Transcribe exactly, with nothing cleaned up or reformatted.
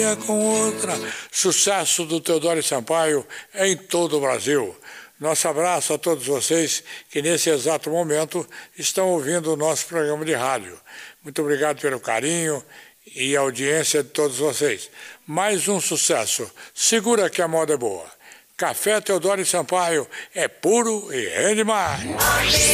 Com outra, sucesso do Teodoro Sampaio em todo o Brasil. Nosso abraço a todos vocês que nesse exato momento estão ouvindo o nosso programa de rádio. Muito obrigado pelo carinho e audiência de todos vocês. Mais um sucesso. Segura que a moda é boa. Café Teodoro Sampaio é puro e rende mais.